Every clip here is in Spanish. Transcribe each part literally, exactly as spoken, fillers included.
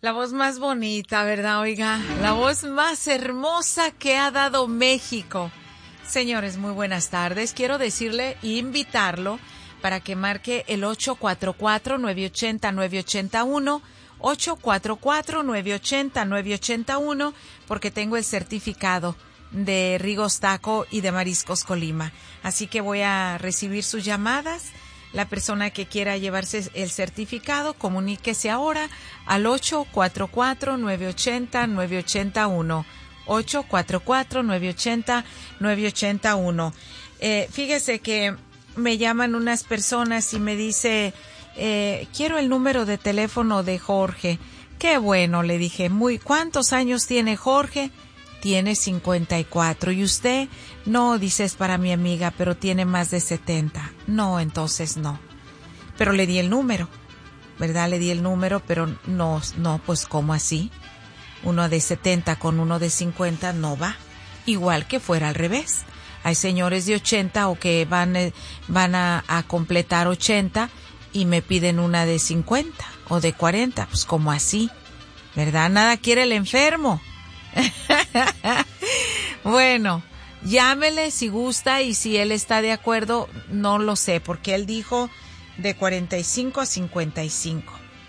La voz más bonita, ¿verdad? Oiga, la voz más hermosa que ha dado México. Señores, muy buenas tardes. Quiero decirle e invitarlo para que marque el ocho cuatro cuatro, nueve ocho cero, nueve ocho cero uno, ocho cuatro cuatro, nueve ocho cero, nueve ocho cero uno, porque tengo el certificado de Rigos Taco y de Mariscos Colima. Así que voy a recibir sus llamadas. La persona que quiera llevarse el certificado, comuníquese ahora al ocho cuatro cuatro, nueve ocho cero, nueve ocho cero uno. ocho cuatro cuatro, nueve ocho cero, nueve ocho cero uno. Eh, fíjese que me llaman unas personas y me dice, eh, quiero el número de teléfono de Jorge. Qué bueno, le dije. Muy, ¿cuántos años tiene Jorge? Tiene cincuenta y cuatro. ¿Y usted? No, dice, es para mi amiga, pero tiene más de setenta. No, entonces no. Pero le di el número, ¿verdad? Le di el número, pero no, no, pues ¿cómo así? Uno de setenta con uno de cincuenta no va. Igual que fuera al revés. Hay señores de ochenta o que van, van a, a completar ochenta y me piden una de cincuenta o de cuarenta. Pues ¿cómo así? ¿Verdad? Nada quiere el enfermo. Bueno, llámele si gusta y si él está de acuerdo, no lo sé, porque él dijo de cuarenta y cinco a cincuenta y cinco.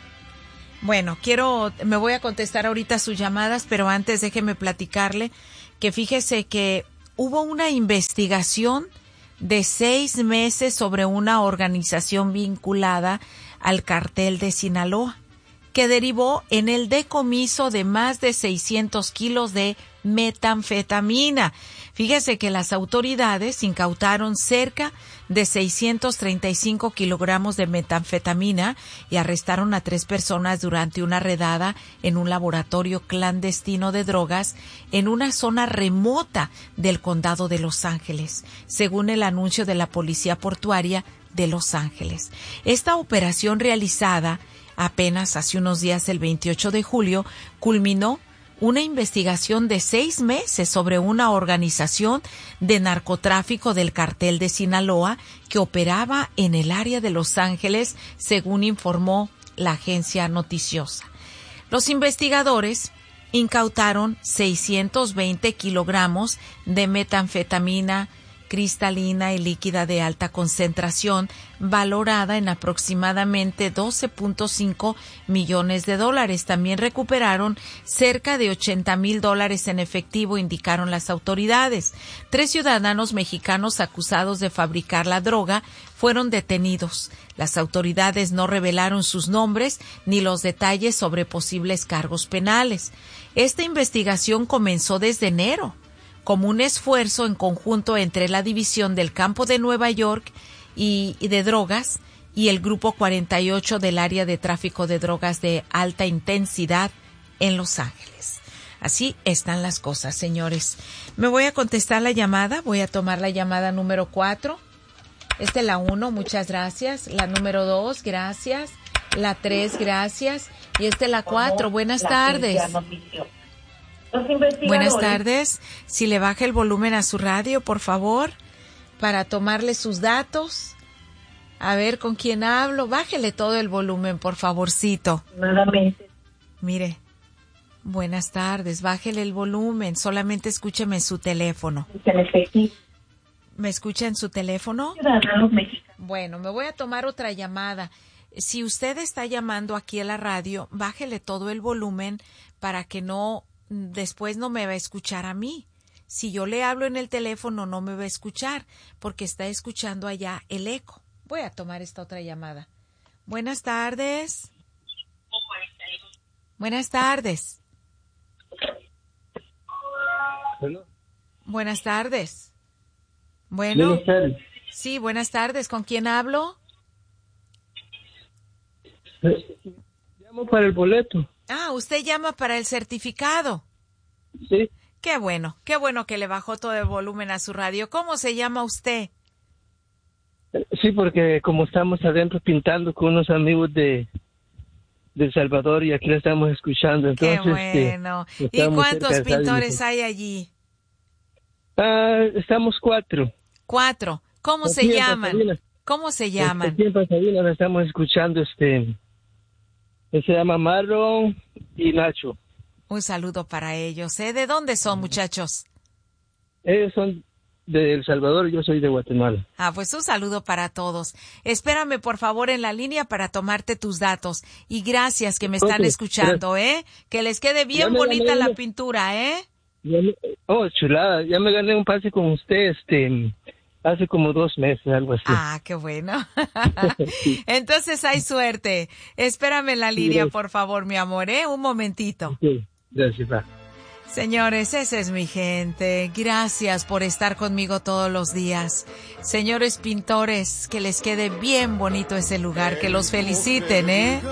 Bueno, quiero, me voy a contestar ahorita sus llamadas, pero antes déjeme platicarle que fíjese que hubo una investigación de seis meses sobre una organización vinculada al cartel de Sinaloa, que derivó en el decomiso de más de seiscientos kilos de metanfetamina. Fíjese que las autoridades incautaron cerca de seiscientos treinta y cinco kilogramos de metanfetamina y arrestaron a tres personas durante una redada en un laboratorio clandestino de drogas en una zona remota del condado de Los Ángeles, según el anuncio de la Policía Portuaria de Los Ángeles. Esta operación, realizada apenas hace unos días, el veintiocho de julio, culminó una investigación de seis meses sobre una organización de narcotráfico del cartel de Sinaloa que operaba en el área de Los Ángeles, según informó la agencia noticiosa. Los investigadores incautaron seiscientos veinte kilogramos de metanfetamina cristalina y líquida de alta concentración, valorada en aproximadamente doce punto cinco millones de dólares. También recuperaron cerca de ochenta mil dólares en efectivo, indicaron las autoridades. Tres ciudadanos mexicanos acusados de fabricar la droga fueron detenidos. Las autoridades no revelaron sus nombres ni los detalles sobre posibles cargos penales. Esta investigación comenzó desde enero, como un esfuerzo en conjunto entre la División del Campo de Nueva York y, y de Drogas y el Grupo cuarenta y ocho del área de tráfico de drogas de alta intensidad en Los Ángeles. Así están las cosas, señores. Me voy a contestar la llamada. Voy a tomar la llamada número cuatro. Esta es la uno, muchas gracias. La número dos, gracias. La tres, gracias. Y esta es la cuatro. Buenas tardes. Buenas tardes. Si le baja el volumen a su radio, por favor, para tomarle sus datos. A ver, ¿con quién hablo? Bájele todo el volumen, por favorcito. Nuevamente. Mire, buenas tardes. Bájele el volumen. Solamente escúcheme en su teléfono. ¿Me escucha en su teléfono? Bueno, me voy a tomar otra llamada. Si usted está llamando aquí a la radio, bájele todo el volumen para que no... después no me va a escuchar a mí. Si yo le hablo en el teléfono no me va a escuchar porque está escuchando allá el eco. Voy a tomar esta otra llamada. Buenas tardes. Buenas tardes. Bueno. Buenas tardes. Bueno. Buenas tardes. Sí, buenas tardes. ¿Con quién hablo? Llamo para el boleto. Ah, usted llama para el certificado. Sí. Qué bueno, qué bueno que le bajó todo el volumen a su radio. ¿Cómo se llama usted? Sí, porque como estamos adentro pintando con unos amigos de, de El Salvador y aquí la estamos escuchando. Entonces, qué bueno. Este, ¿Y cuántos pintores hay allí? Ah, estamos cuatro. Cuatro. ¿Cómo aquí se llaman? ¿Cómo se llaman? Aquí en Pasadena la estamos escuchando, este... Se llama Marlon y Nacho. Un saludo para ellos, ¿eh? ¿De dónde son, muchachos? Ellos son de El Salvador, yo soy de Guatemala. Ah, pues un saludo para todos. Espérame, por favor, en la línea para tomarte tus datos. Y gracias que me están Okay, escuchando, ¿eh? Que les quede bien me bonita gané la una- pintura, ¿eh? Ya me- oh, chulada, ya me gané un pase con usted este, hace como dos meses, algo así. Ah, qué bueno. Entonces hay suerte. Espérame en la línea, gracias. por favor, mi amor, ¿eh? Un momentito. Sí, gracias, va. Señores, esa es mi gente. Gracias por estar conmigo todos los días. Señores pintores, que les quede bien bonito ese lugar, que los feliciten, ¿eh?